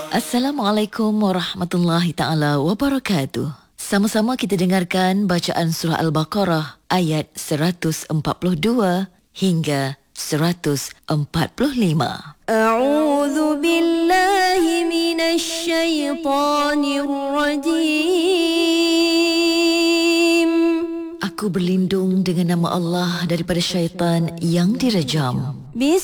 Assalamualaikum warahmatullahi taala wabarakatuh. Sama-sama kita dengarkan bacaan surah Al-Baqarah ayat 142 hingga 145. A'udzu billahi minasy syaithanir rajim. Aku berlindung dengan nama Allah daripada syaitan yang direjam. Bismillahirrahmanirrahim.